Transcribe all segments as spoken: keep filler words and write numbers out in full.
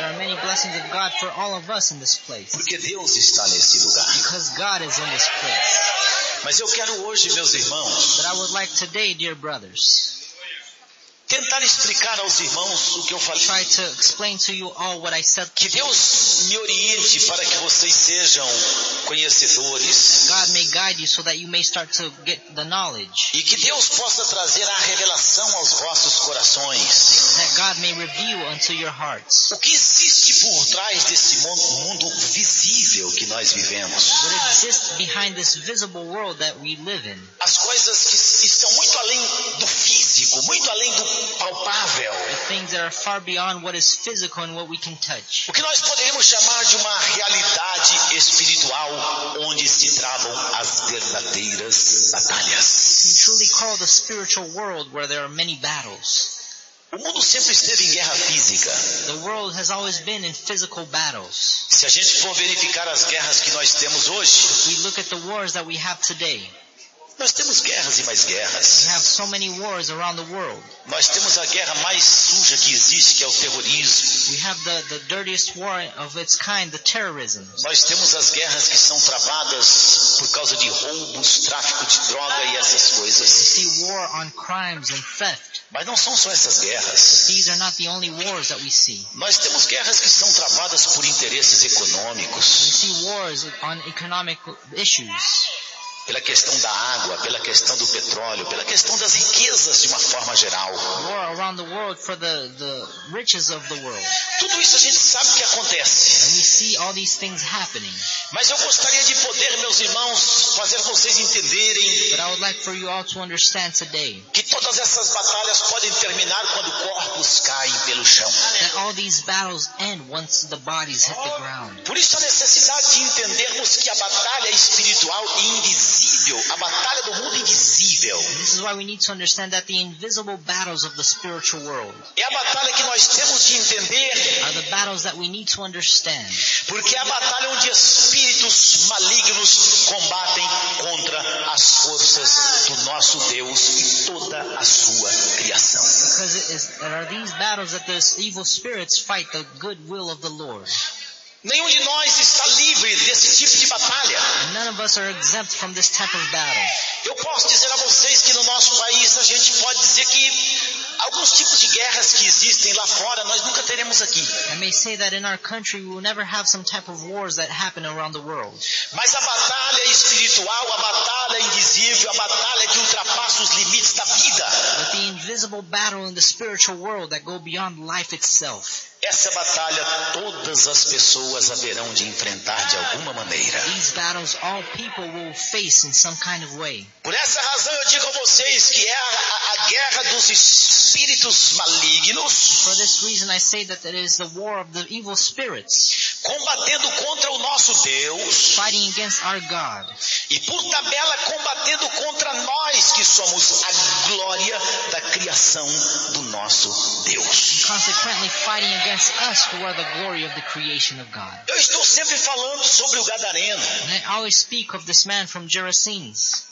There are many blessings of God for all of us in this place. Porque Deus está nesse lugar. Because God is in this place. Mas eu quero hoje, meus irmãos, But I would like today, dear brothers, tentar explicar aos irmãos o que eu falei. try to explain to you all what I said. Que Deus me oriente para que vocês sejam conhecedores. God may guide you so that you may start to get the knowledge. E que Deus possa trazer a revelação aos vossos corações. That God may reveal unto your hearts. O que existe por trás desse mundo visível que nós vivemos. What exists behind this visible world that we live in. As coisas que estão muito além do físico, muito além do palpável. The things that are far beyond what is physical and what we can touch. O que nós poderíamos chamar de uma realidade espiritual onde se travam as verdadeiras batalhas. We truly call the spiritual world where there are many battles. O mundo sempre esteve em guerra física. The world has always been in physical battles. Se a gente for verificar as guerras que nós temos hoje, If we look at the wars that we have today, nós temos guerras e mais guerras. we have so many wars around the world. Nós temos a guerra mais suja que existe, que é o terrorismo. We have the, the dirtiest war of its kind, the terrorism. Nós temos as guerras que são travadas por causa de roubos, tráfico de droga e essas We coisas. see war on crimes and theft. Mas não são só essas guerras. These are not the only wars that we see. Nós temos guerras que são travadas por interesses We econômicos, see wars on economic issues, pela questão da água, pela questão do petróleo, pela questão das riquezas de uma forma geral. war around the world for the, the riches of the world. Tudo isso a gente sabe que acontece. And we see all these things happening. Mas eu gostaria de poder, meus irmãos, fazer vocês entenderem But I would like for you all to understand today que todas essas batalhas podem terminar quando corpos caem pelo chão. that all these battles end once the bodies hit the ground. Por isso a necessidade de entendermos que a batalha espiritual e invisível, a batalha do mundo invisível, This is why we need to understand that the invisible battles of the spiritual world é a batalha que nós temos de entender, are the battles that we need to understand. porque é a batalha onde espíritos malignos combatem contra as forças do nosso Deus e toda a sua criação. Because it is, there are these battles that the evil spirits fight the good will of the Lord. Nenhum de nós está livre desse tipo de batalha. And none of us are exempt from this type of battle. Eu posso dizer a vocês que no nosso país a gente pode dizer que alguns tipos de guerras que existem lá fora nós nunca teremos aqui. I may say that in our country we will never have some type of wars that happen around the world. Mas a batalha espiritual, a batalha invisível, a batalha que ultrapassa os limites da vida, But the invisible battle in the spiritual world that go beyond life itself. essa batalha todas as pessoas haverão de enfrentar de alguma maneira. These battles all people will face in some kind of way. Por essa razão eu digo a vocês que é a, a, a guerra dos espíritos malignos For this reason I say that it is the war of the evil spirits combatendo contra o nosso Deus fighting against our God. e por tabela combatendo contra nós que somos a glória da criação do nosso Deus. Consequently fighting against us who are the glory of the creation of God. Eu estou sempre falando sobre o Gadareno, And I always speak of this man from Gerasenes.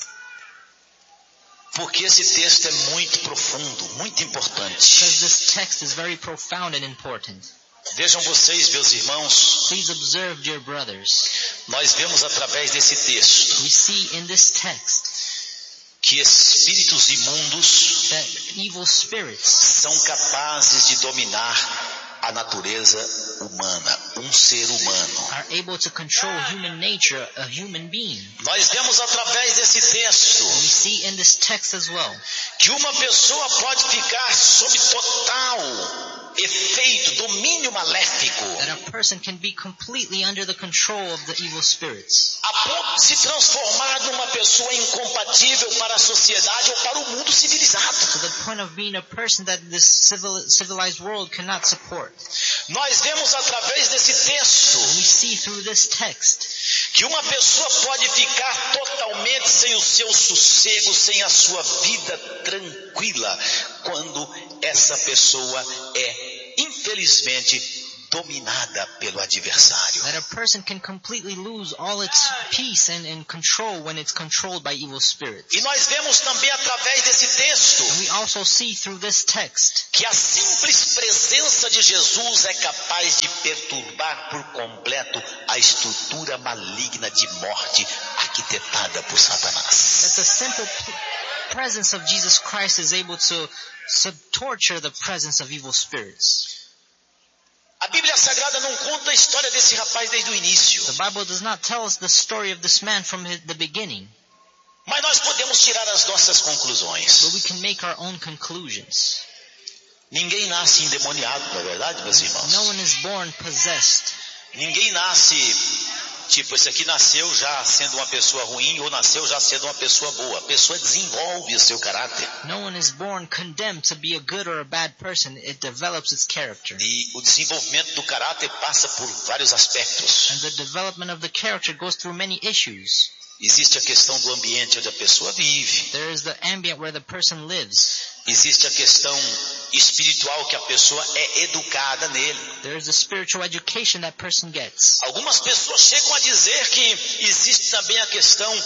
porque esse texto é muito profundo, muito importante. Because this text is very profound and important. Vejam vocês, meus irmãos, Please observe, dear brothers. nós vemos através desse texto We see in this text que espíritos imundos that evil spirits são capazes de dominar a natureza humana, um ser humano. are able to control human nature, a human being. Nós vemos através desse texto We see in this text as well que uma pessoa pode ficar sob total efeito, domínio maléfico, that a person can be completely under the control of the evil spirits, a ponto de se transformar numa pessoa incompatível para a sociedade ou para o mundo civilizado. to the point of being a person that this civil, civilized world cannot support. Nós vemos através desse texto We see through this text que uma pessoa pode ficar totalmente sem o seu sossego, sem a sua vida tranquila, quando essa pessoa é, infelizmente, dominada pelo adversário. That a person can completely lose all its peace and, and control when it's controlled by evil spirits. E nós vemos também através desse texto And we also see through this text que a simples presença de Jesus é capaz de perturbar por completo a estrutura maligna de morte arquitetada por Satanás. that the simple p- presence of Jesus Christ is able to sub-torture the presence of evil spirits. A Bíblia Sagrada não conta a história desse rapaz desde o início. The Bible does not tell us the story of this man from his, the beginning, Mas nós podemos tirar as nossas conclusões. but we can make our own conclusions. Ninguém nasce endemoniado, não é verdade, meus irmãos? No one is born possessed. Ninguém nasce, tipo, esse aqui nasceu já sendo uma pessoa ruim ou nasceu já sendo uma pessoa boa. A pessoa desenvolve o seu caráter. No one is born condemned to be a good or a bad person. It develops its character. E o desenvolvimento do caráter passa por vários aspectos. And the development of the character goes through many issues. Existe a questão do ambiente onde a pessoa vive. There is the ambient where the person lives. Existe a questão espiritual que a pessoa é educada nele. There is the spiritual education that person gets. Algumas pessoas chegam a dizer que existe também a questão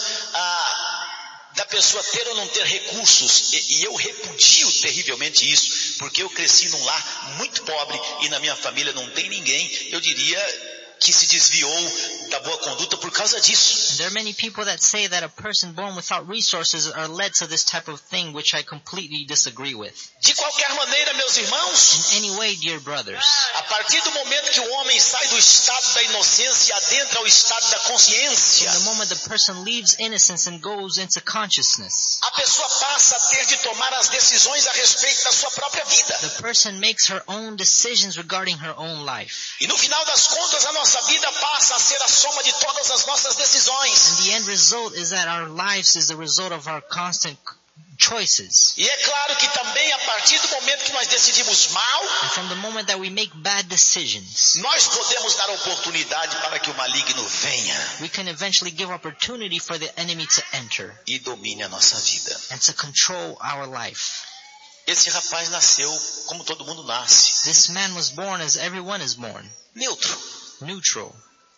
ah, da pessoa ter ou não ter recursos. E, e eu repudio terrivelmente isso, porque eu cresci num lar muito pobre e na minha família não tem ninguém. Eu diria que se desviou da boa conduta por causa disso. And there are many people that say that a person born without resources are led to this type of thing, which I completely disagree with. De qualquer maneira, meus irmãos, In any way, dear brothers, a partir do momento que o homem sai do estado da inocência e adentra o estado da consciência, from the moment the person leaves innocence and goes into consciousness, a pessoa passa a ter de tomar as decisões a respeito da sua própria vida. the person makes her own decisions regarding her own life. E no final das contas, a nossa vida passa a ser a soma de todas as nossas decisões. And the end result is that our lives is the result of our constant choices. E é claro que também a partir do momento que nós decidimos mal, And from the moment that we make bad decisions, nós podemos dar oportunidade para que o maligno venha we can eventually give opportunity for the enemy to enter e domine a nossa vida. and to control our life. Esse rapaz nasceu como todo mundo nasce, This man was born as everyone is born, neutro. neutral.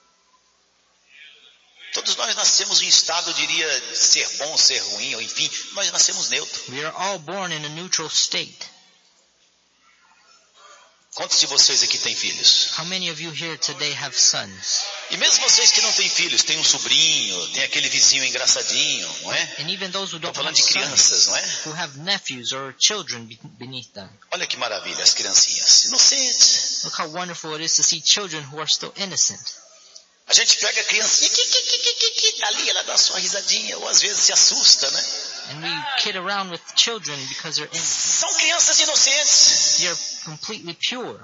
Todos nós nascemos em estado, eu diria, de ser bom, ser ruim, ou enfim, nós nascemos neutro. We are all born in a neutral state. Quantos de vocês aqui têm filhos? How many of you here today have sons? E mesmo vocês que não têm filhos, tem um sobrinho, tem aquele vizinho engraçadinho, não é? And even those who Estou don't falando have de crianças, sons, não é? who have nephews or children be- beneath them. Olha que maravilha, as criancinhas, inocentes. Look how wonderful it is to see children who are still innocent. A gente pega a criancinha, qui, qui, qui, qui, qui, qui, dali ela dá sua risadinha, ou às vezes se assusta, né? And we kid around with children because they're innocent. São crianças inocentes. They are completely pure.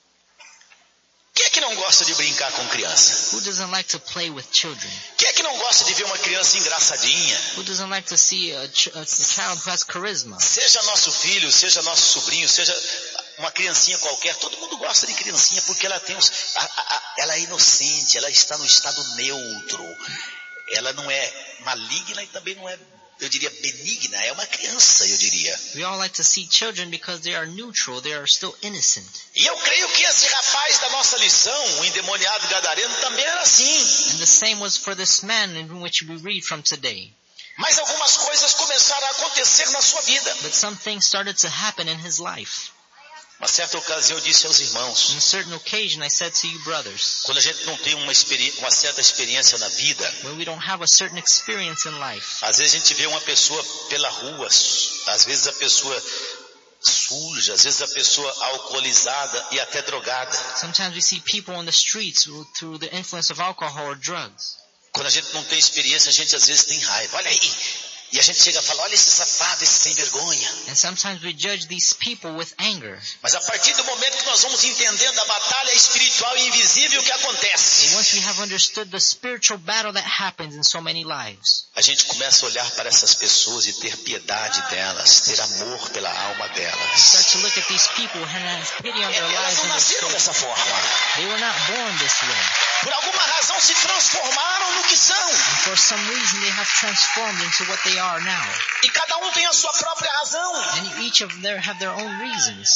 Quem é que não gosta de brincar com criança? Who doesn't like to play with children? Quem é que não gosta de ver uma criança engraçadinha? Who doesn't like to see a, ch- a child who has charisma? Seja nosso filho, seja nosso sobrinho, seja uma criancinha qualquer, todo mundo gosta de criancinha porque ela tem os, a, a, a, ela é inocente, ela está no estado neutro. Ela não é maligna e também não é, eu diria, benigna, é uma criança, eu diria. We all like to see children because they are neutral, they are still innocent. E eu creio que esse rapaz da nossa lição, o endemoniado gadareno, também era assim. And the same was for this man in which we read from today. Mas algumas coisas começaram a acontecer na sua vida. But some things started to happen in his life. Uma certa ocasião eu disse aos irmãos, On a certain occasion I said to you brothers, quando a gente não tem uma, experi- uma certa experiência na vida, when we don't have a certain experience in life, às vezes a gente vê uma pessoa pela rua, às vezes a pessoa suja, às vezes a pessoa alcoolizada e até drogada. sometimes we see people on the streets who, through the influence of alcohol or drugs. Quando a gente não tem experiência, a gente às vezes tem raiva. Olha aí! E a gente chega a falar, olha esse safado, esse sem vergonha. And sometimes we judge these people with anger. Mas a partir do momento que nós vamos entendendo a batalha espiritual e invisível que acontece, And once we have understood the spiritual battle that happens in so many lives, a gente começa a olhar para essas pessoas e ter piedade delas, ter amor pela alma delas. start to look at these people and have pity on their Elas lives não and their nasceram soul. dessa forma. They were not born this way. Por alguma razão se transformaram no que são. And for some reason they have transformed into what they are now. E cada um tem a sua própria razão. And each of them have their own reasons.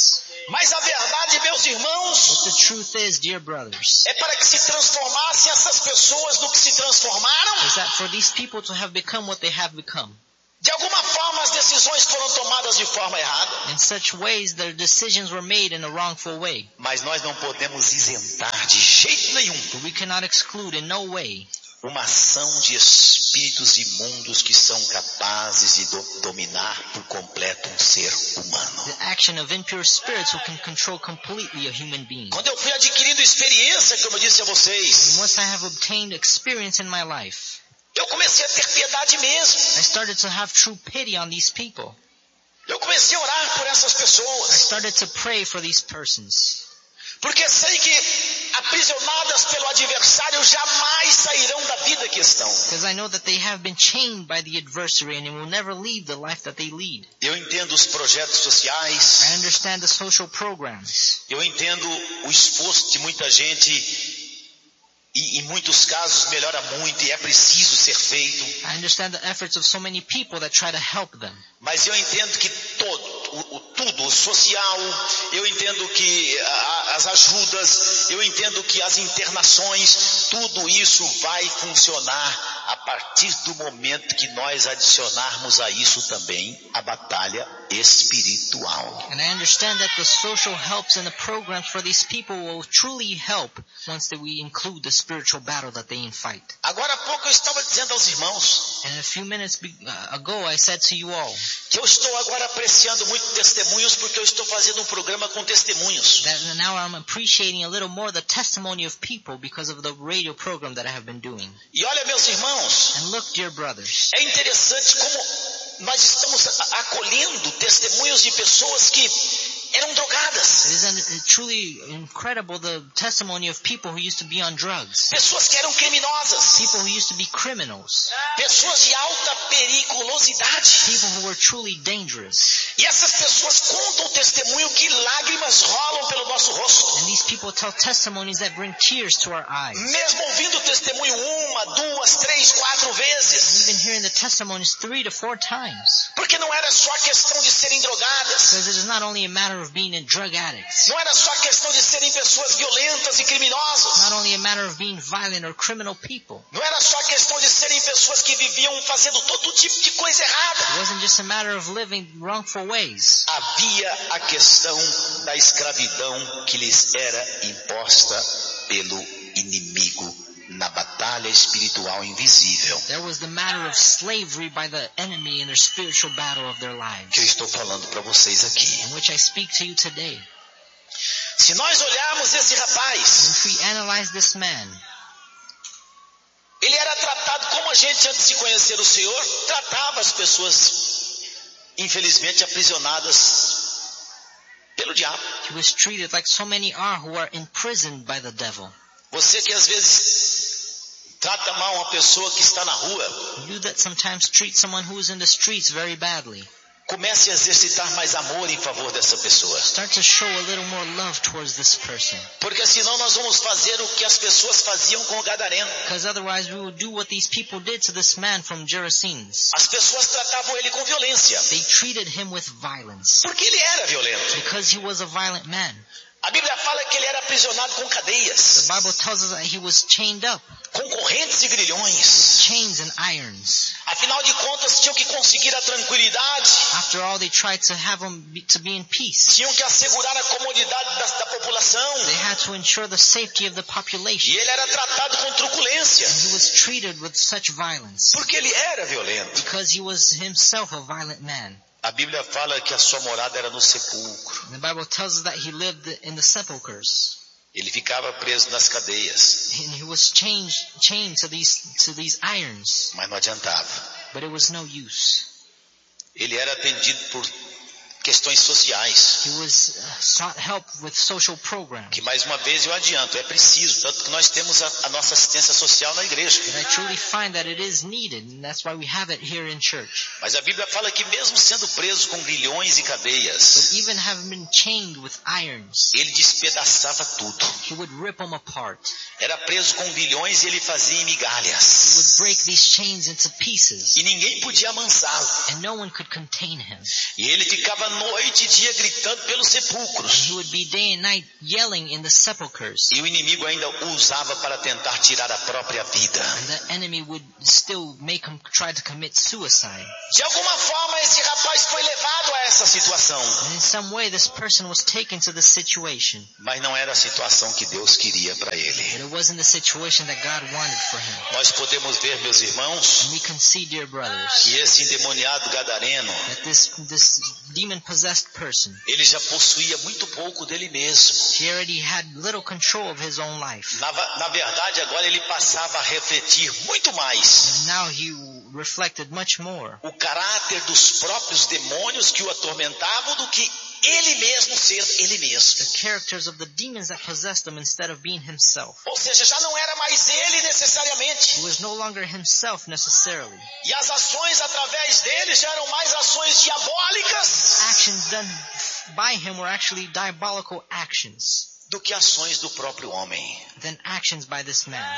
Mas a verdade, meus irmãos, But the truth is, dear brothers, é para que se transformassem essas pessoas no que se transformaram. is that for these people to have become what they have become, De alguma forma as decisões foram tomadas de forma errada. in such ways their decisions were made in a wrongful way. Mas nós não podemos isentar de jeito nenhum But we cannot exclude in no way uma ação de espíritos imundos que são capazes de do- dominar por completo um ser humano. the action of impure spirits who can control completely a human being. Quando eu fui adquirindo experiência, como eu disse a And vocês, once I have obtained experience in my life, eu comecei a ter piedade mesmo. I started to have true pity on these people. Eu comecei a orar por essas I pessoas, started to pray for these persons. porque sei que aprisionadas pelo adversário jamais sairão da vida que estão. Because I know that they have been chained by the adversary and they will never leave the life that they lead. Eu entendo os projetos I sociais, understand the social programs. eu entendo o esforço de muita gente e em muitos casos melhora muito e é preciso ser feito. I understand the efforts of so many people that try to help them. Mas eu entendo que todo, o, o, tudo, o social, eu entendo que a, as ajudas, eu entendo que as internações, tudo isso vai funcionar a partir do momento que nós adicionarmos a isso também a batalha espiritual. And I understand that the social helps and the programs for these people will truly help once that we include the spiritual battle that they fight. Agora há pouco eu estava dizendo aos irmãos And a few minutes be- uh, ago I said to you all que eu estou agora apreciando muito testemunhos porque eu estou fazendo um programa com testemunhos. that now I'm appreciating a little more the testimony of people because of the radio program that I have been doing. E olha, meus irmãos, And look, dear brothers, é interessante como nós estamos a- acolhendo testemunhos de pessoas que eram drogadas. it is un- truly incredible the testimony of people who used to be on drugs, Pessoas que eram criminosas. people who used to be criminals, Pessoas de alta periculosidade. people who were truly dangerous. E essas pessoas contam testemunho que lágrimas rolam pelo nosso rosto. And these people tell testimonies that bring tears to our eyes. Mesmo ouvindo o testemunho uma, duas, três, quatro vezes. Even hearing the testimonies three to four times. Porque não era só questão de serem drogadas. Because it is not only a matter of being a drug addicts, Não era só questão de serem pessoas violentas e criminosas. not only a matter of being violent or criminal people. Não era só questão de serem pessoas que viviam fazendo todo tipo de coisa errada. It wasn't just a matter of living wrongful ways. Havia a questão da escravidão que lhes era imposta pelo inimigo na batalha espiritual invisível. There was the matter of slavery by the enemy in their spiritual battle of their lives, Que eu estou falando para vocês aqui. in which I speak to you today. Se nós olharmos esse And rapaz, if we analyze this man, ele era tratado como a gente antes de conhecer o Senhor tratava as pessoas, infelizmente, aprisionadas pelo diabo. he was treated like so many are who are imprisoned by the devil. Você que às vezes trata mal uma pessoa que está na rua, You that sometimes treat someone who is in the streets very badly. comece a exercitar mais amor em favor dessa pessoa. Start to show a little more love towards this person. Porque senão nós vamos fazer o que as pessoas faziam com o gadareno. Because otherwise we will do what these people did to this man from Gerasenes. As pessoas tratavam ele com violência, They treated him with violence. porque ele era violento. Because he was a violent man. A Bíblia fala que ele era aprisionado com The cadeias, Bible tells us that he was chained up, com correntes e grilhões. chains and irons. Afinal de contas, tinham que conseguir a tranquilidade, After all, they tried to have him be, to be in peace. tinham que assegurar a comodidade da, da população. They had to ensure the safety of the E population. ele era tratado com truculência, He was treated with such violence porque ele era violento. because he was himself a violent man. A Bíblia fala que a sua morada era no sepulcro. And the Bible tells us that he lived in the sepulchres. Ele ficava preso nas cadeias, And he was chained, chained to these, to these irons. mas não adiantava. But it was no use. Ele era atendido por questões sociais, He was uh, sought help with social programs. que mais uma vez eu adianto, é preciso, tanto que nós temos a, a nossa assistência social na igreja. And I truly find that it is needed, and that's why we have it here in church. Mas a Bíblia fala que mesmo sendo preso com grilhões e But cadeias, even having been chained with irons, ele despedaçava tudo. he would rip them apart. Era preso com grilhões e ele fazia em He would migalhas. break these chains into pieces, E ninguém podia amansá-lo. and no one could contain him. E ele ficava noite e dia gritando pelos sepulcros. He would be day and night yelling in the sepulchres, E o inimigo ainda o usava para tentar tirar a própria vida. and the enemy would still make him try to commit suicide. De alguma forma esse rapaz foi levado a essa situação. And in some way, this person was taken to this situation, Mas não era a situação que Deus queria para but ele. it wasn't the situation that God wanted for him. Nós podemos ver, meus irmãos, And we can see, dear brothers, que esse endemoniado gadareno, that this this demon-possessed person, ele já possuía muito pouco dele mesmo. he already had little control of his own life. Na, va- na verdade, agora ele passava a refletir muito mais And now he reflected much more o caráter dos próprios demônios que o atormentavam do que ele mesmo ser ele mesmo. the characters of the demons that possessed him instead of being himself. Ou seja, já não era mais ele necessariamente. He was no longer himself necessarily. E as ações através dele já eram mais ações diabólicas Actions done by him were actually diabolical actions do que ações do próprio homem. than actions by this man.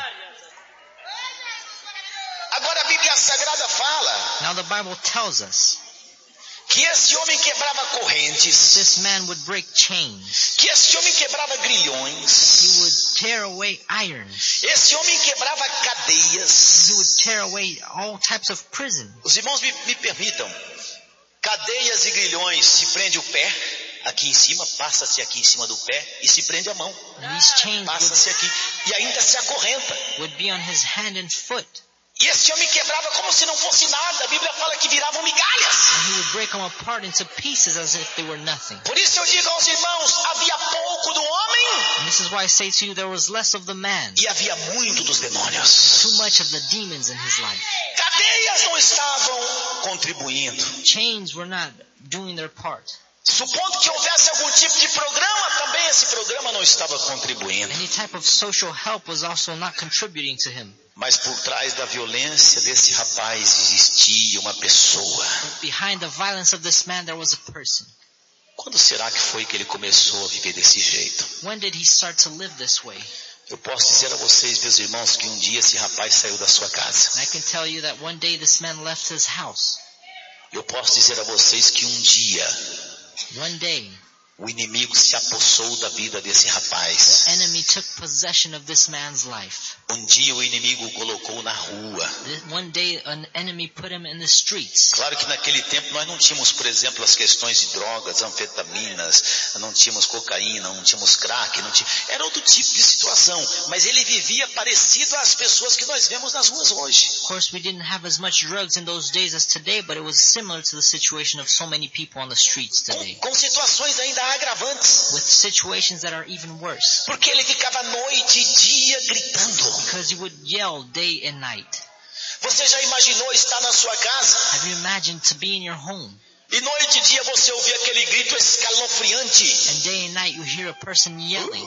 Agora a Bíblia Sagrada fala Now the Bible tells us que esse homem quebrava correntes, this man would break chains. que esse homem quebrava He grilhões, would tear away irons. esse homem quebrava He cadeias. would tear away all types of prison. Os irmãos me, me permitam, cadeias e grilhões, se prende o pé, aqui em cima, passa-se aqui em cima do pé e se prende a mão, And these chains passa-se aqui e ainda se acorrenta. would, would be on his hand and foot. E esse homem quebrava como se não fosse nada. A Bíblia fala que viravam migalhas. And he would break them apart into pieces as if they were nothing. Por isso eu digo aos irmãos, havia pouco do homem And this is why I say to you, there was less of the man, e havia muito dos demônios. too much of the demons in his life. Cadeias não estavam contribuindo. Chains were not doing their part. Supondo que houvesse algum tipo de programa, também esse programa não estava contribuindo. Any type of social help was also not contributing to him. Mas por trás da violência desse rapaz existia uma pessoa. But behind the violence of this man, there was a person. Quando será que foi que ele começou a viver desse jeito? When did he start to live this way? Eu posso dizer a vocês, meus irmãos, que um dia esse rapaz saiu da sua casa. And I can tell you that one day this man left his house. Eu posso dizer a vocês que um dia One day, o inimigo se apossou da vida desse rapaz. the enemy took possession of this man's life. Um dia o inimigo o colocou na rua. This- One day, an enemy put him in the streets. Claro que naquele tempo nós não tínhamos, por exemplo, as questões de drogas, anfetaminas, não tínhamos cocaína, não tínhamos crack, não tinha... era outro tipo de situação. Mas ele vivia parecido às pessoas que nós vemos nas ruas hoje. Of course, we didn't have as much drugs in those days as today, but it was similar to the situation of so many people on the streets today, Com, com situações ainda agravantes. with situations that are even worse. Porque ele ficava noite e dia gritando. Because he would yell day and night. Você já imaginou estar na sua casa Have you imagined to be in your home, e noite e dia você ouvir aquele grito escalofriante? and day and night you hear a person yelling?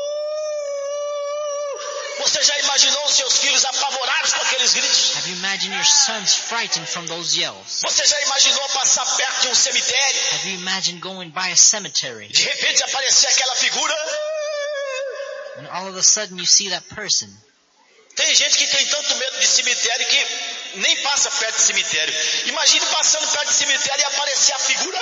Você já imaginou seus filhos apavorados com aqueles gritos? Have you imagined your sons frightened from those yells? Você já imaginou passar perto de um cemitério? Have you imagined going by a cemetery, De repente aparecer aquela figura? and all of a sudden you see that person? Tem gente que tem tanto medo de cemitério que nem passa perto de cemitério. Imagine passando perto de cemitério e aparecer a figura.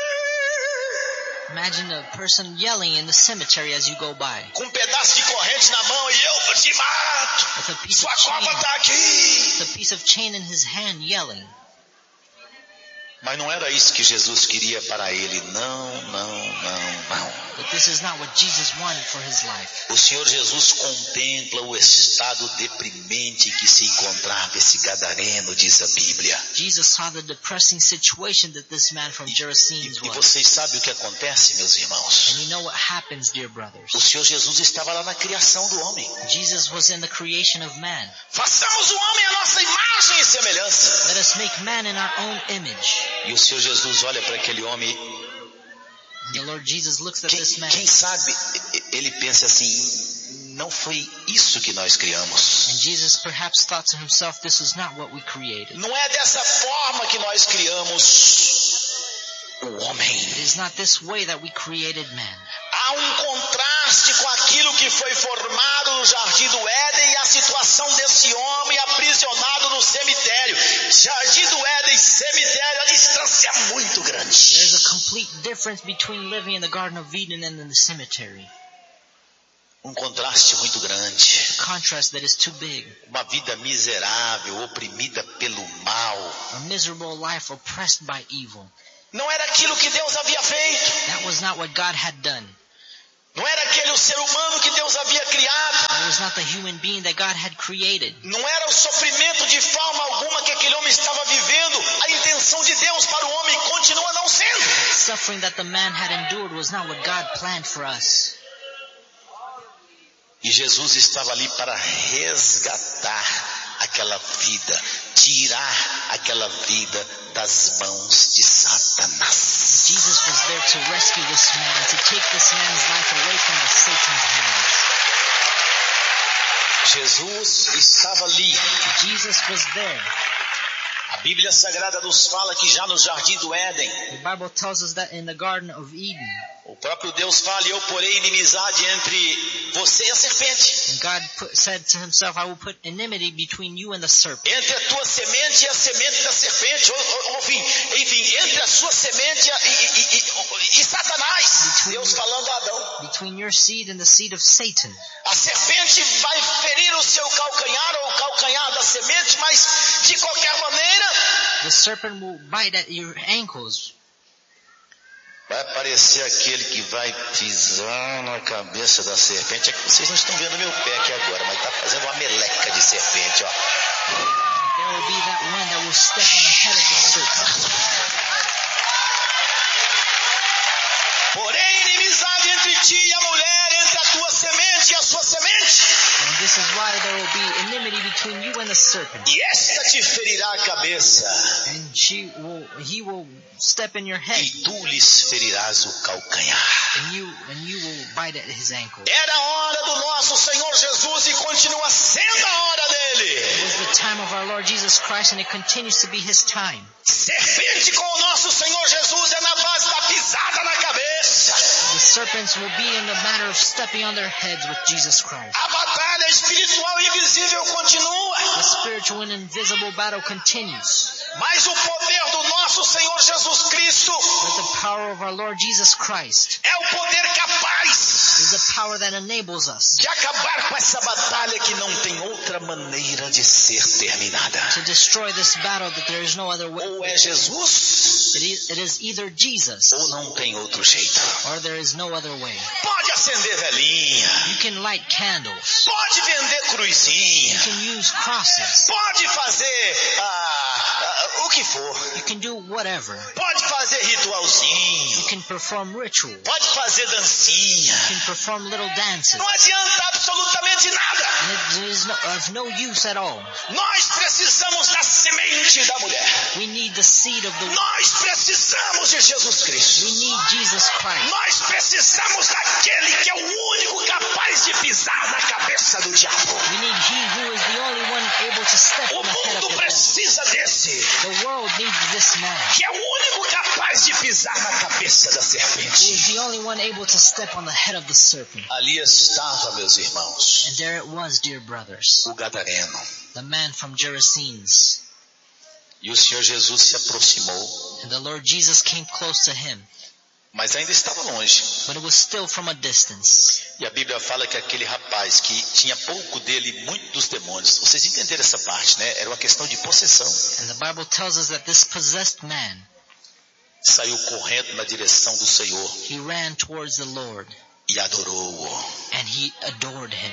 Imagine a person yelling in the cemetery as you go by, Com um pedaço de corrente na mão e eu te mato. with a piece Sua of chain, cova está aqui. with a piece of chain in his hand yelling. Mas não era isso que Jesus queria para ele. Não, não, não, não. But this is not what Jesus wanted for his life. O Senhor Jesus contempla o estado deprimente que se encontrava esse gadareno, diz a Bíblia. Jesus saw the depressing situation that this man from Gerasenes E was. vocês sabem o que acontece, meus irmãos? And you know what happens, dear brothers. O Senhor Jesus estava lá na criação do homem. Jesus was in the creation of man. Façamos o homem a nossa imagem e semelhança. Let us make man in our own image. E o Senhor Jesus olha para aquele homem. And the Lord Jesus looks at Quem, this man. quem sabe ele pensa assim, não foi isso que nós criamos. And Jesus perhaps thought to himself, this is not what we created. Não é dessa forma que nós criamos o homem. It is not this way that we created man. Há um contraste com aquilo que foi formado no jardim do difference between living in the Garden of Eden and in the cemetery. Um contraste muito grande. A contrast that is too big. Uma vida miserável, oprimida pelo mal. A miserable life oppressed by evil. Não era aquilo que Deus havia feito. That was not what God had done. Não era aquele o ser humano que Deus havia criado. That was not the human being that God had created. Não era o sofrimento de forma alguma que aquele homem estava vivendo. A intenção de Deus para o homem continua não sendo. The suffering that the man had endured was not what God planned for us. E Jesus estava ali para resgatar aquela vida, tirar aquela vida das mãos de Satanás. Jesus was there to rescue this man and to take this man's life away from the Satan's hands. Jesus estava ali. Jesus was there. A Bíblia Sagrada nos fala que já no Jardim do Éden, The Bible tells us that in the Garden of Eden, o próprio Deus fala, e eu porei inimizade entre você e a serpente. and God put, said to himself, I will put enmity between you and the serpent. Entre a tua semente e a semente da serpente. Ou, ou, ou, enfim, enfim, entre a sua semente e, e, e, e, e Satanás. Between, Deus falando a Adão. between your seed and the seed of Satan. A serpente vai ferir o seu calcanhar ou o calcanhar da semente, mas de qualquer maneira The serpent will bite at your ankles. vai aparecer aquele que vai pisar na cabeça da serpente. É que vocês não estão vendo meu pé aqui agora, mas está fazendo uma meleca de serpente, ó. There will be that one that will step on the head of the serpent. Porém, inimizade entre ti e a mulher, entre a tua semente e a sua semente. And this is why there will be enmity between you and the serpent. E esta te ferirá a cabeça, And she will, he will step in your head, e tu lhes ferirás o calcanhar. and you, and you will bite at his ankle. Era a hora do nosso Senhor Jesus e continua sendo a hora dele. It was the time of our Lord Jesus Christ, and it continues to be his time. Serpente com o nosso Senhor Jesus é na base da pisada na cabeça. The serpents will be in the matter of stepping on their heads with Jesus Christ. A batalha espiritual e invisível continua. The spiritual and invisible battle continues. Mas o poder do nosso Senhor Jesus Cristo But the power of our Lord Jesus Christ é o poder capaz is the power that enables us de acabar com essa batalha que não tem outra maneira de ser terminada. to destroy this battle that there is no other way. Ou é Jesus, It is, it is either Jesus ou não tem outro jeito. or there is no other way. Pode acender velhinha, You can light candles. pode vender cruzinha, You can use crosses. pode fazer ah, ah, o que for, You can do whatever. pode fazer ritualzinho, You can perform ritual. pode fazer dancinha. You can perform little dances. Não adianta absolutamente nada. And it is no, of no use at all. Nós precisamos da semente da mulher. We need the seed of the woman. Nós precisamos de Jesus Cristo. We need Jesus Christ. Nós precisamos daquele que é o único capaz de pisar na cabeça do diabo. We need He who is the only one able to step O on the head of mundo the devil. precisa desse, The world needs this man, que é o único capaz de pisar na cabeça da who serpente. is the only one able to step on the head of the serpent. Ali estava, meus irmãos, And there it was, dear brothers, o gadareno. the man from Gerasenes. E o Senhor Jesus se aproximou, And the Lord Jesus came close to him, mas ainda estava longe. but it was still from a distance. E a Bíblia fala que aquele rapaz que tinha pouco dele, muito dos demônios. Vocês entenderam essa parte, né? Era uma questão de possessão. And the Bible tells us that this possessed man, Saiu correndo na direção do Senhor he ran towards the Lord, e adorou-o. and he adored him.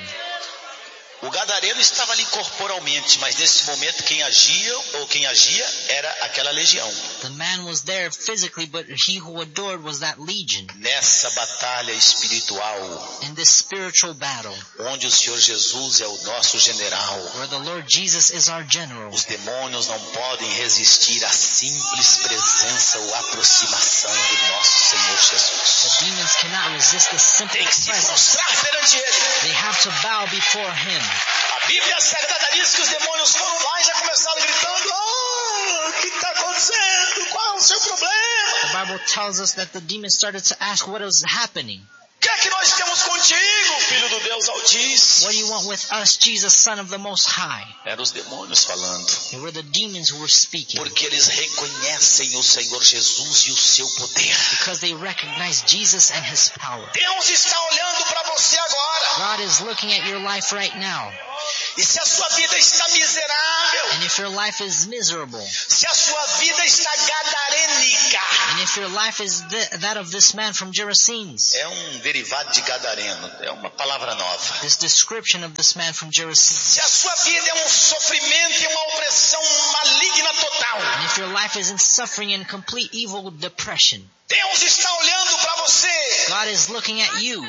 O gadareno estava ali corporalmente, mas nesse momento quem agia ou quem agia era aquela legião. The man was there physically, but he who adored was that legion. Nessa batalha espiritual, In this spiritual battle, onde o Senhor Jesus é o nosso general, where the Lord Jesus is our general, os demônios não podem resistir à simples presença ou aproximação do nosso Senhor Jesus. the demons cannot resist the simple Tem que se presence. prostrar perante Ele. They have to bow before him. A Bíblia Sagrada diz que os demônios foram lá e já começaram gritando: "Oh, o que está acontecendo? Qual é o seu problema? The Bible tells us that the demons started to ask what was happening. O que é que nós temos contigo, filho do do Deus Altíssimo. What do you want with us, Jesus, Son of the Most High? Eram os demônios falando. It were the demons who were speaking. Porque eles reconhecem o Senhor Jesus e o seu poder. Because they recognize Jesus and His power. Deus está olhando para você agora. God is looking at your life right now. E se a sua vida está miserável, And if your life is miserable, se a sua vida está gadarênica, and if your life is th- that of this man from Gerasenes, é um derivado de gadareno, é uma palavra nova. this description of this man from Gerasenes, Se a sua vida é um sofrimento e uma opressão maligna total, and if your life is in suffering and complete evil depression, Deus está olhando para você. God is looking at you.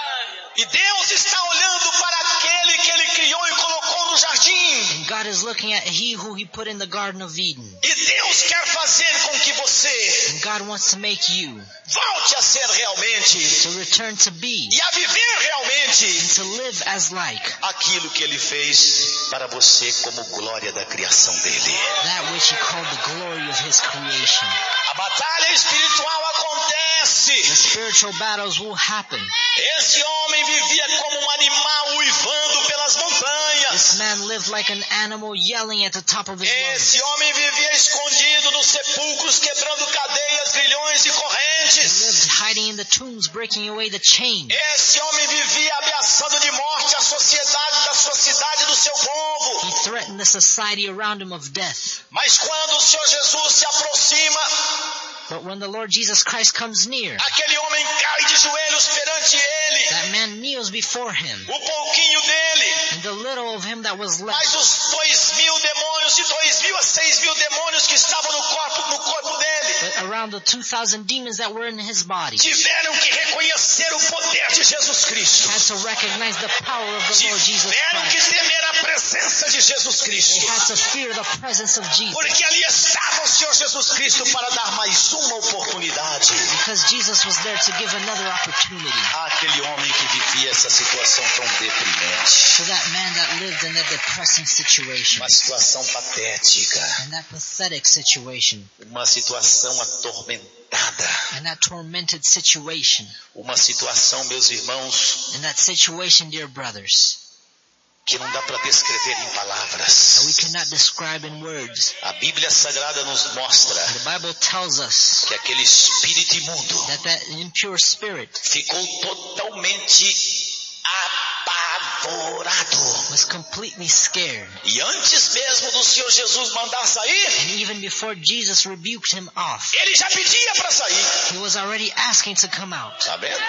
E Deus está olhando para aquele que Ele criou e colocou no jardim. And God is looking at He who He put in the Garden of Eden. E Deus quer fazer com que você And God wants to make you volte a ser realmente to return to be e a viver realmente and to live as like aquilo que Ele fez para você como glória da criação dele. that which He called the glory of His creation. A batalha espiritual acontece. The spiritual battles will happen. Esse homem vivia como um animal uivando pelas montanhas. This man lived like an animal yelling at the top of his lungs. Esse homem vivia escondido nos sepulcros, quebrando cadeias, grilhões e He correntes. lived hiding in the tombs, breaking away the chain. Esse homem vivia ameaçando de morte a sociedade da sua cidade e do seu povo. He threatened the society around him of death. Mas quando o Senhor Jesus se aproxima, But when the Lord Jesus Christ comes near, aquele homem cai de joelhos perante ele. that man kneels before him, O pouquinho dele, and the little of him that was mais left, os dois mil demônios, de dois mil a seis mil demônios que estavam no corpo, no corpo dele, but around the two thousand demons that were in his body, tiveram que reconhecer o poder de Jesus Cristo. had to recognize the power of the Lord Jesus Tiveram que Christ. temer a presença de Jesus They Cristo. had to fear the presence of Jesus, Porque ali estava o Senhor Jesus Cristo para dar mais uma oportunidade because Jesus was there to give another opportunity àquele homem que vivia essa situação tão deprimente. to that man that lived in that depressing situation, Uma situação patética, and that pathetic situation, uma situação atormentada, and that tormented situation, uma situação, meus irmãos, and that situation, dear brothers, que não dá para descrever em that we palavras. cannot describe in words. A Bíblia Sagrada nos mostra The Bible tells us que aquele espírito imundo that that impure spirit ficou totalmente apavorado. was completely scared. E antes mesmo do Senhor Jesus mandar sair, And even before Jesus rebuked him off, ele já pedia para sair. he was already asking to come out. Tá vendo?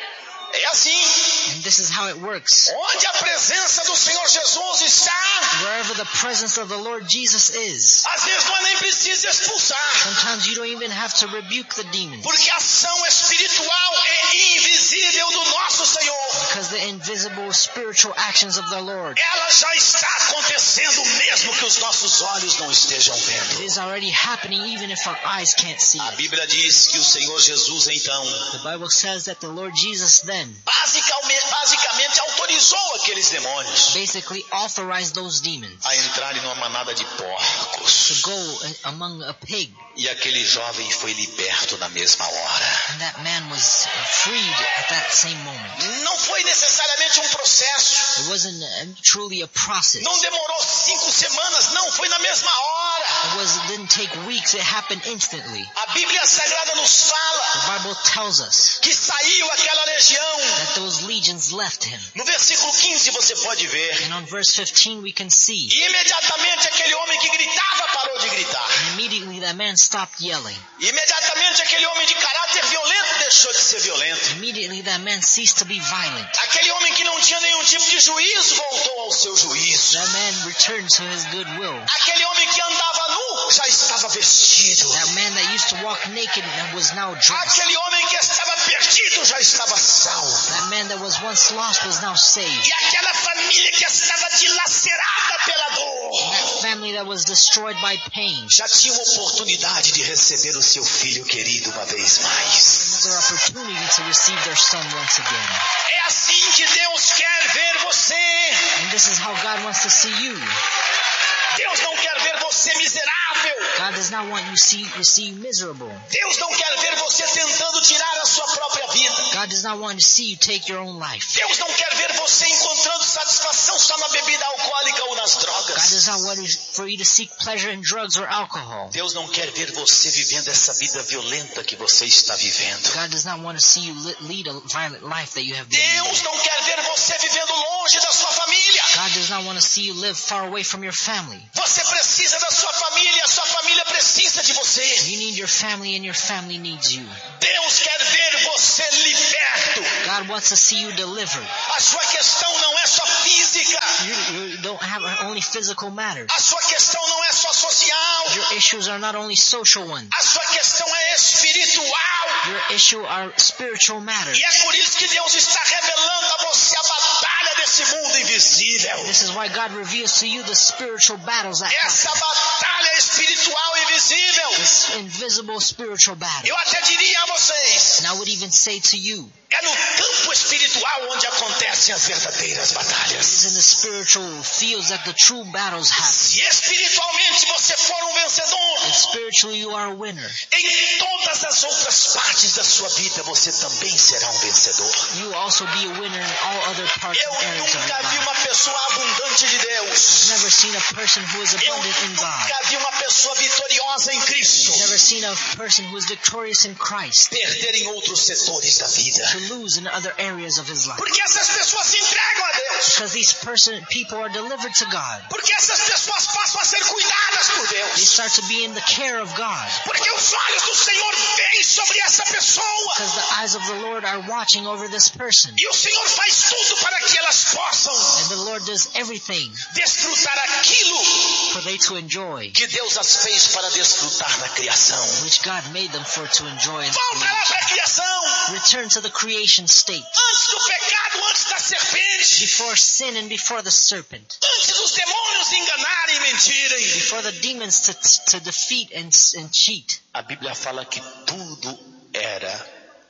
É assim. And this is how it works. Onde a presença do Senhor Jesus está, Wherever the presence of the Lord Jesus is, às vezes nós nem precisa expulsar. sometimes you don't even have to rebuke the demons, Porque a ação espiritual e invisível do nosso Senhor, because the invisible spiritual actions of the Lord, ela já está acontecendo mesmo que os nossos olhos não estejam it vendo. is already happening even if our eyes can't see A it. Bíblia diz que o Senhor Jesus, então, The Bible says that the Lord Jesus then basicamente, basicamente autorizou aqueles demônios basically authorized those demons a entrarem numa manada de to porcos. go among a pig, E aquele jovem foi liberto na mesma hora. and that man was freed at that same moment. Não foi necessariamente um processo. It wasn't uh, truly a process. Não demorou cinco semanas, não, foi na mesma hora. It was it didn't take weeks, it happened instantly. A Bíblia Sagrada nos fala The Bible tells us que saiu aquela legião. that those legions left him. No versículo quinze você pode ver. And on verse fifteen we can see, E imediatamente aquele homem que gritava parou de gritar. and immediately that man stopped yelling. E imediatamente aquele homem de caráter violento deixou de ser violento. Immediately that man ceased to be violent. Aquele homem que não tinha nenhum tipo de juízo voltou ao seu juízo. That man returned to his goodwill. Aquele homem que andava nu já estava vestido. That man that used to walk naked and was now dressed. Aquele homem que estava perdido já estava salvo. That man that was once lost was now saved. E aquela família que estava dilacerada pela dor That family that was destroyed by pain, já tinha uma oportunidade de receber o seu filho querido uma vez mais. another opportunity to receive their son once again. É assim que Deus quer ver você. And this is how God wants to see you. Deus não quer ver você você miserável. God does not want you to see, to see you miserable. Deus não quer ver você tentando tirar a sua própria vida. God does not want to see you take your own life. Deus não quer ver você encontrando satisfação só na bebida alcoólica ou nas God drogas. does not want for you to seek pleasure in drugs or alcohol. Deus não quer ver você vivendo essa vida violenta que você está vivendo. God does not want to see you lead a violent life that you have been Deus leading. não quer ver você vivendo longe da sua família. God does not want to see you live far away from your family. Você precisa da sua família, a sua família precisa de você. You need your family and your family needs you. Deus quer ver você liberto. God wants to see you delivered. A sua questão não é só física. You, you don't have only physical matters. A sua questão não é só social. Your issues are not only social ones. A sua questão é espiritual. Your issue are spiritual matters. E é por isso que Deus está revelando a você a batalha desse mundo invisível. This is why God reveals to you the spiritual battles that Essa happen. batalha espiritual invisível. This invisible spiritual battle. Eu até diria a vocês, And I would even say to you, é no campo espiritual onde acontecem as verdadeiras it batalhas. is in the spiritual fields that the true battles happen. Se espiritualmente você for um vencedor, And spiritually you are a winner. em todas as outras partes da sua vida você também será um vencedor. You will also be a winner in all other parts Eu and areas of your nunca vi life. uma pessoa abundante de Deus. I've never seen a person who is Eu abundant in God. nunca vi uma pessoa vitoriosa em Cristo I've never seen a person who is victorious in Christ perder em outros setores da vida. to lose in other areas of his life. Porque essas pessoas se entregam a Deus. Because these person, people are delivered to God. Porque essas pessoas passam a ser cuidadas por They Deus. start to be in the care of God. Porque os olhos do Senhor vêm sobre essa pessoa. Because the eyes of the Lord are watching over this person. E o Senhor faz tudo para que elas possam And the Lord does everything desfrutar aquilo for they to enjoy, que Deus as fez para desfrutar na criação. which God made them for to enjoy. And Volta lá para a criação. return to the creation state. Antes do pecado, antes da serpente. Before sin and before the serpent. Antes dos demônios enganarem e mentirem. Before the demons to, to defeat and, and cheat. A Bíblia fala que tudo era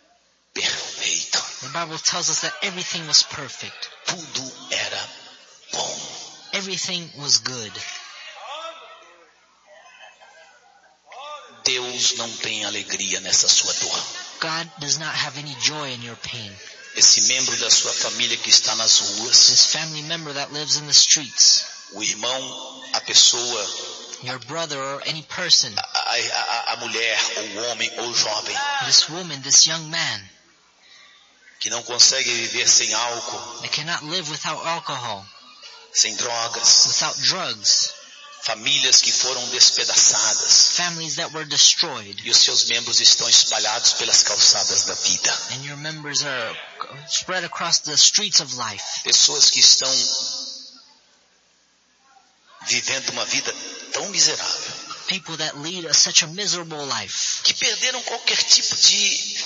perfeito. The Bible tells us that everything was perfect. Tudo era bom. Everything was good. Deus não tem alegria nessa sua dor. God does not have any joy in your pain. Esse membro da sua família que está nas ruas, This family member that lives in the streets, o irmão, a pessoa, your brother or any person, a, a, a mulher, ou o homem, ou o jovem, this woman, this young man, que não consegue viver sem álcool, they cannot live without alcohol, sem drogas, without drugs, famílias que foram despedaçadas families that were destroyed, e os seus membros estão espalhados pelas calçadas da vida. and your members are spread across the streets of life. Pessoas que estão vivendo uma vida tão miserável, People that lead a, such a miserable life, que perderam qualquer tipo de,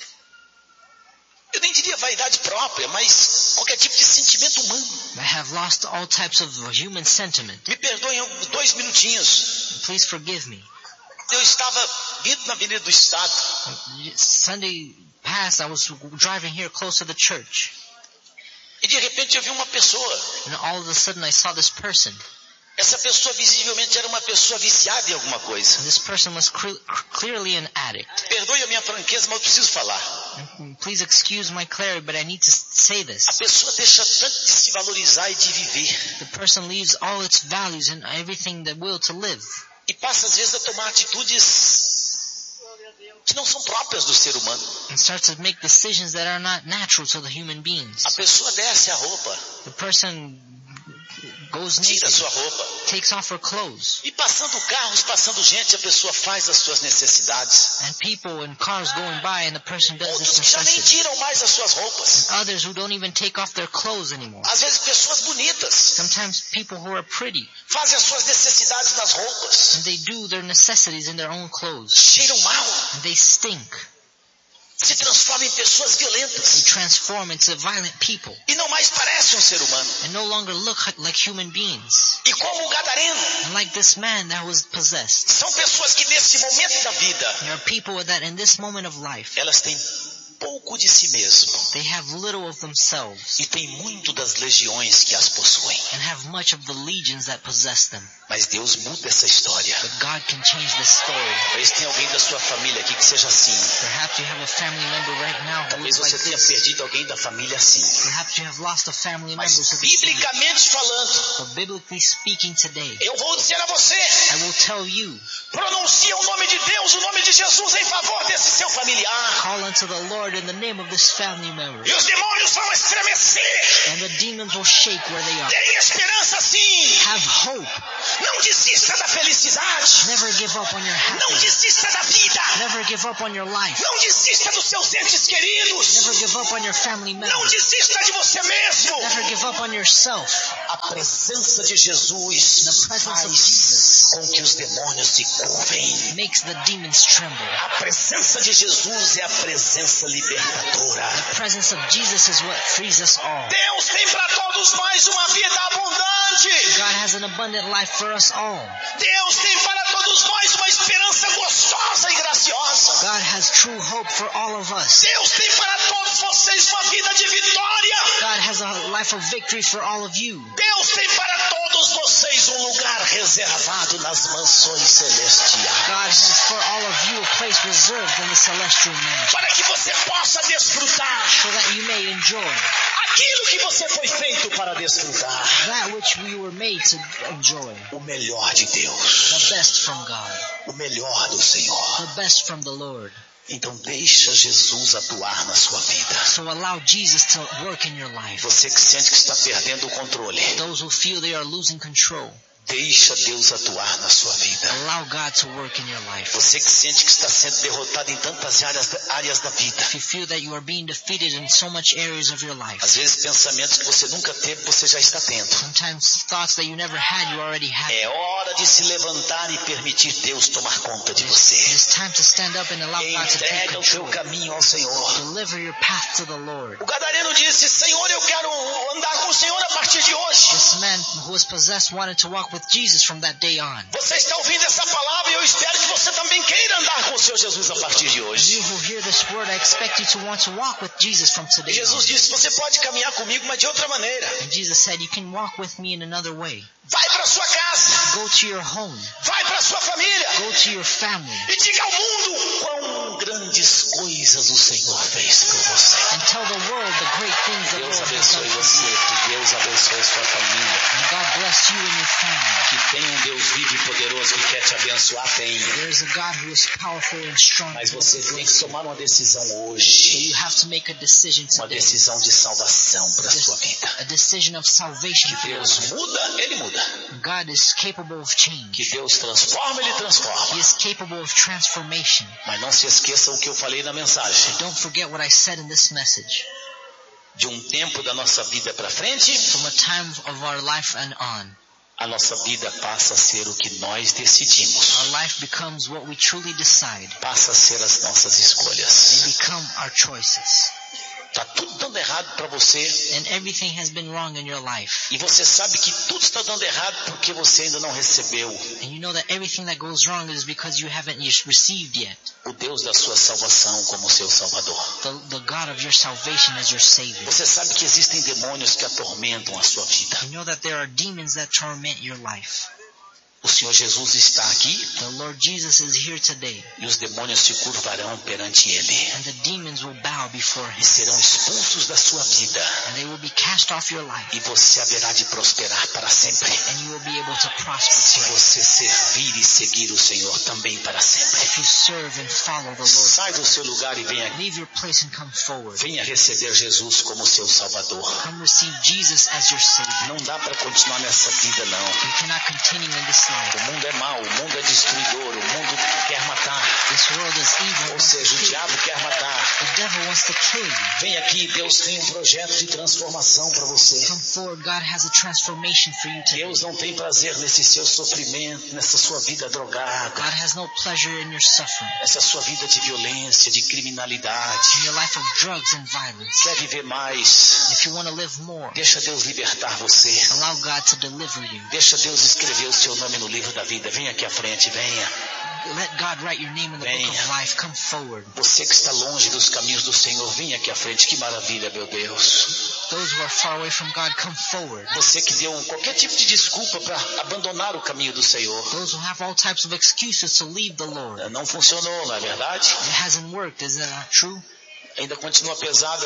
eu nem diria vaidade própria, mas qualquer tipo de sentimento humano. that have lost all types of human sentiment. Me perdoem dois minutinhos. Please forgive me. Eu estava vindo na Avenida do Estado Sunday past, I was driving here close to the church, e de repente eu vi uma pessoa. and all of a sudden I saw this person. Essa pessoa visivelmente era uma pessoa viciada em alguma coisa. And this person was cre- clearly an addict. Perdoe a minha franqueza, mas eu preciso falar. And please excuse my clarity, but I need to say this. A pessoa deixa tanto de se valorizar e de viver, The person leaves all its values and everything that will to live, e passa às vezes a tomar atitudes que não são próprias do ser humano. and starts to make decisions that are not natural to the human beings. A pessoa desce a roupa, The person goes tira a naked, sua roupa, takes off her clothes, e passando carros, passando gente, a pessoa faz as suas necessidades. and people and cars going by, and the person does Outros this que já nem necessity. tiram mais as suas roupas. Others who don't even take off their clothes anymore. Às vezes pessoas bonitas Sometimes people who are pretty, fazem as suas necessidades nas roupas. and they do their necessities in their own clothes, Cheiram mal, and they stink. se transformam em pessoas They violentas transform into violent people, e não mais parecem um ser humano. and no longer look like human beings. E como o gadareno, And like this man that was possessed, são pessoas que nesse momento da vida, there are people that in this moment of life, elas têm pouco de si mesmo. They have little of themselves E tem muito das legiões que as possuem. and have much of the legions that possess them. Mas Deus muda essa história. But God can change this story. Talvez tenha alguém da sua família aqui que seja assim. Perhaps you have a family member right now who Talvez is like você tenha this. perdido alguém da família assim. Perhaps you have lost a family member Mas to this issue. biblicamente falando, But biblically speaking today, eu vou dizer a você, I will tell you, pronuncia o nome de Deus, o nome de Jesus em favor desse seu familiar. call unto the Lord in the name of this family member, E os demônios vão estremecer. and the demons will shake where they are. Tem esperança sim. Have hope. Não desista da felicidade. Never give up on your Não happiness. desista da vida. Never give up on your life. Não desista dos seus entes queridos. Never give up on your family Não members. desista de você mesmo. Never give up on yourself. A presença de Jesus The presence of faz Jesus com que os demônios se curvem. makes the demons tremble. A presença de Jesus é a presença libertadora. The presence of Jesus is what frees us all. Deus tem para todos nós uma vida abundante. God has an abundant life for us all. Deus tem para todos nós uma esperança gostosa e graciosa. God has true hope for all of us. Deus tem para todos vocês uma vida de vitória. God has a life of victory for all of you. Deus tem para todos vocês um lugar reservado nas mansões God celestiais. has for all of you a place reserved in the celestial mansion Para que você possa desfrutar so that you may enjoy aquilo que você foi feito para desfrutar. that which we were made to enjoy. O melhor de Deus. The best from God. O melhor do Senhor. The best from the Lord. Então deixa Jesus atuar na sua vida. So allow Jesus to work in your life. Você que sente que está perdendo o controle, Those who feel they are losing control, deixa Deus atuar na sua vida. allow God to work in your life. Você que sente que está sendo derrotado em tantas áreas, áreas da vida. If you feel that you are being defeated in so much areas of your life, Às vezes pensamentos que você nunca teve, você já está tendo. sometimes thoughts that you never had, you already have. É hora de se levantar e permitir Deus tomar conta de It você. is time to stand up and allow God to take Entrega o teu control. caminho ao Senhor. Deliver your path to the Lord. O gadareno disse, Senhor, eu quero andar com o Senhor a partir de hoje. This man who was possessed wanted to walk with Jesus from that day on. Você está ouvindo essa palavra e eu espero que você também queira andar com o Senhor Jesus a partir de hoje. You who hear this word, I expect you to want to walk with Jesus from E today on. Jesus disse, você pode caminhar comigo, mas de outra maneira. And Jesus said, you can walk with me in another way. Vai para sua casa, Go to your home. vai para sua família Go to your family. e diga ao mundo quão grandes coisas o Senhor fez por você. And tell the world the great things the Deus Lord has abençoe done for você, you. que Deus abençoe sua família. And God bless you and your family. Que tem um Deus vivo e poderoso que quer te abençoar, tem. There is a God who is powerful and strong. Mas to você tem bless que you. tomar uma decisão So hoje. you have to make a decision Uma today. decisão de salvação para a sua vida. A decision of salvation for your Deus life. muda, Ele muda. God is capable of Que change. Deus transforma, Ele He transforma. is capable of transformation. Mas não se esqueça o que eu falei na mensagem. Don't forget what I said in this message. De um tempo da nossa vida para frente, From a time of our life and on, a nossa vida passa a ser o que nós decidimos. our life becomes what we truly decide. Passa a ser as nossas They escolhas. become our choices. Está tudo dando errado para você. And everything has been wrong in your life. E você sabe que tudo está dando errado porque você ainda não recebeu And you know that everything that goes wrong is because you haven't yet received yet. o Deus da sua salvação como seu Salvador. The, the God of your salvation as your Savior. Você sabe que existem demônios que atormentam a sua vida. You know that there are demons that torment your life. O Senhor Jesus está aqui The Lord Jesus is here today. e os demônios se curvarão perante Ele And the demons will bow before e Him. serão expulsos da sua vida And they will be cast off your life. e você haverá de prosperar para sempre. And you will be able to prosper Se forever. você servir e seguir o Senhor também para sempre. If you serve and follow the Lord. Sai do seu lugar e venha, Leave your place and come forward. venha receber Jesus como seu Salvador. Come receive Jesus as your Savior. Não dá para continuar nessa vida, não. You cannot continue in this life. O mundo é mau, o mundo é destruidor, o mundo quer matar. This world is evil. Ou Wants to seja, o kill you. diabo quer matar. The devil wants to kill you. Vem aqui, Deus tem um projeto de transformação para você. Come forward. God has a transformation for you today. Deus não tem prazer nesse seu sofrimento, nessa sua vida drogada, God has no pleasure in your suffering, nessa sua vida de violência, de criminalidade. in your life of drugs and violence. Quer viver mais? If you want to live more, Deixa Deus libertar você. allow God to deliver you. Deixa Deus escrever o seu nome no livro da vida. Venha aqui à frente, venha. Let God write your name in the book of life. Come forward. Você que está longe dos caminhos do Senhor, venha aqui à frente. Que maravilha, meu Deus. Those who are far away from God, come forward. Você que deu qualquer tipo de desculpa para abandonar o caminho do Senhor. Those who have all types of excuses to leave the Lord. Não funcionou, não é verdade? It hasn't worked, isn't that true? Ainda continua pesado,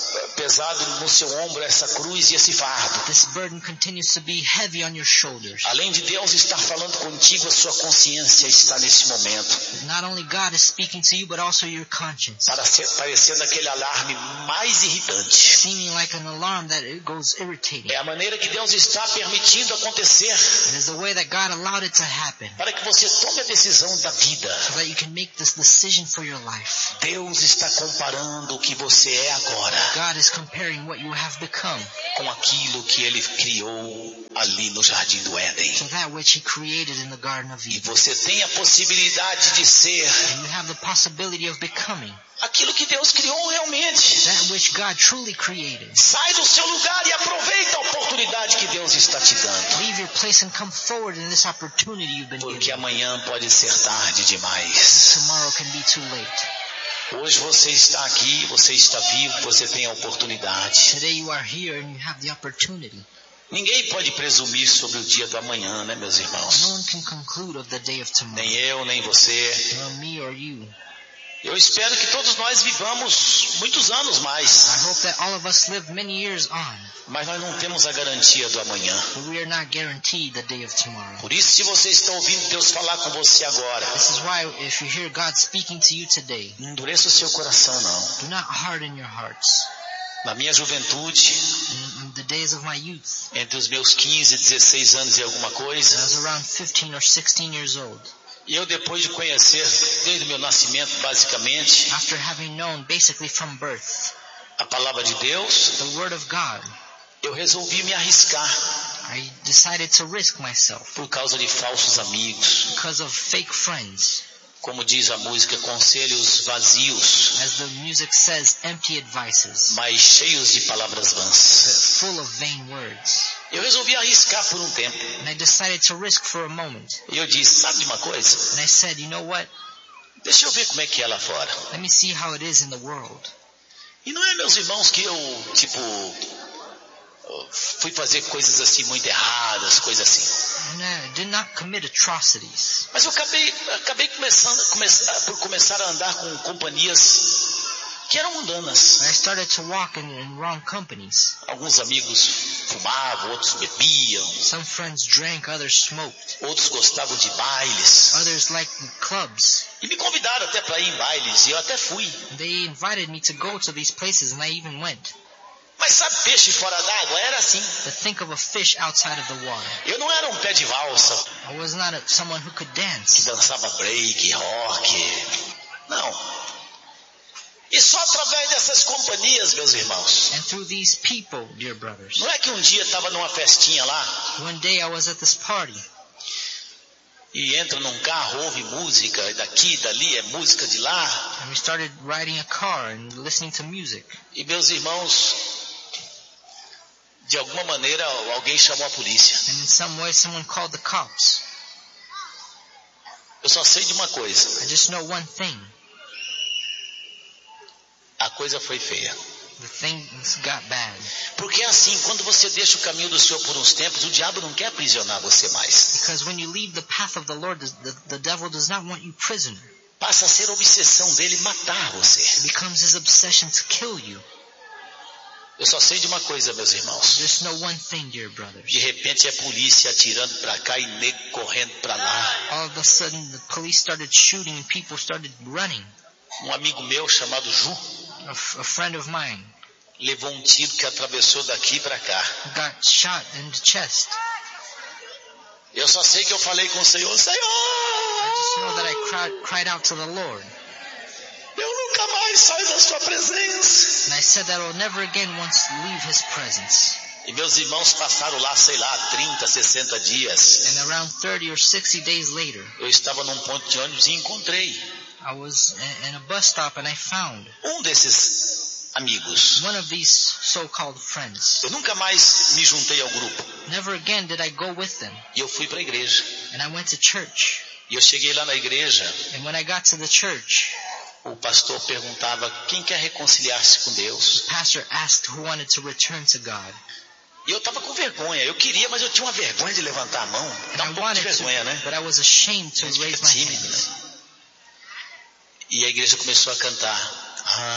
pesado no seu ombro essa cruz e esse fardo. This burden continues to be heavy on your shoulders. Além de Deus estar falando contigo, a sua consciência está nesse momento. Not only God is speaking to you, but also your conscience. Parecendo aquele alarme mais irritante. Seeming like an alarm that it goes irritating. É a maneira que Deus está permitindo acontecer. It is the way that God allowed it to happen. Para que você tome a decisão da vida. So that you can make this decision for your life. Deus está comparando o que você é agora. God is comparing what you have become com aquilo que ele criou ali no jardim do Éden. To that which he created in the Garden of Eden. E você tem a possibilidade de ser and you have the possibility of becoming aquilo que Deus criou realmente. That which God truly created. Sai do seu lugar e aproveita a oportunidade que Deus está te dando. Leave your place and come forward in this opportunity you've been Porque given. amanhã pode ser tarde demais. Tomorrow can be too late. Hoje você está aqui, você está vivo, você tem a oportunidade. Today you are here and you have the opportunity. Ninguém pode presumir sobre o dia do amanhã, né, meus irmãos? No one can conclude of the day of tomorrow. Nem eu, nem você. Nor me or you. Eu espero que todos nós vivamos muitos anos mais. I hope that all of us live many years on. Mas nós não temos a garantia do amanhã. But we are not guaranteed the day of tomorrow. Por isso, se você está ouvindo Deus falar com você agora, this is why if you hear God speaking to you today, não endureça o seu coração, não. Do not harden your hearts. Na minha juventude, in, in the days of my youth, entre os meus quinze e dezesseis anos e alguma coisa, I was around fifteen or sixteen years old. E eu, depois de conhecer, desde o meu nascimento, basicamente, after having known basically from birth, a palavra de Deus, the word of God, eu resolvi me arriscar. I decided to risk myself. Por causa de falsos amigos. Because of fake friends. Como diz a música, conselhos vazios. As the music says, empty advices. Mas cheios de palavras vãs. Full of vain words. Eu resolvi arriscar por um tempo. And I decided to risk for a moment. E eu disse, sabe de uma coisa? And I said, you know what? Deixa eu ver como é que é lá fora. Let me see how it is in the world. E não é, meus irmãos, que eu, tipo, fui fazer coisas assim muito erradas, coisas assim. And I did not commit atrocities. Mas eu acabei, acabei começando, come, por começar a andar com companhias que eram mundanas. I started to walk in, in wrong companies. Alguns amigos fumavam, outros bebiam. Some friends drank, others smoked. Outros gostavam de bailes. Others liked clubs. E me convidaram até para ir em bailes, e eu até fui. They invited me to go to these places, and I even went. Mas sabe, peixe fora d'água era assim. But think of a fish outside of the water. Eu não era um pé de valsa. I was not a, someone who could dance. Que dançava break, rock. Não. E só através dessas companhias, meus irmãos. And through these people, dear brothers. Não é que um dia estava numa festinha lá. One day I was at this party. E entra num carro, ouve música, daqui, dali, é música de lá. And we started riding a car and listening to music. E meus irmãos, de alguma maneira, alguém chamou a polícia. And in some way, someone called the cops. Eu só sei de uma coisa. I just know one thing. A coisa foi feia. The things got bad. Porque é assim, quando você deixa o caminho do Senhor por uns tempos, o diabo não quer aprisionar você mais. Because when you leave the path of the Lord, the, the devil does not want you prisoner. Passa a ser a obsessão dele matar você. It becomes his obsession to kill you. Eu só sei de uma coisa, meus irmãos. Just know one thing, dear brothers. De repente é polícia atirando para cá e nego correndo para lá. All of a sudden, the police started shooting and people started running. Um amigo meu chamado Ju, a, f- a friend of mine, levou um tiro que atravessou daqui para cá. Got shot in the chest. Eu só sei que eu falei com o Senhor, Senhor! I just know that I cried, cried out to the Lord. Eu nunca mais saio da sua presença. And I said that I will never again want to leave His presence. E meus irmãos passaram lá, sei lá, trinta, sessenta dias. And around thirty or sixty days later, eu estava num ponto de ônibus e encontrei. I was in a bus stop and I found um desses amigos. one of these so-called friends. Eu nunca mais me juntei ao grupo. Never again did I go with them. E eu fui para a igreja. And I went to church. E eu cheguei lá na igreja. And when I got to the church, o pastor perguntava quem quer reconciliar-se com Deus. The pastor asked who wanted to return to God. E eu estava com vergonha. Eu queria, mas eu tinha uma vergonha de levantar a mão. Dá um pouco de vergonha, né? But I was ashamed to raise my tímido, hands. Né? E a igreja começou a cantar.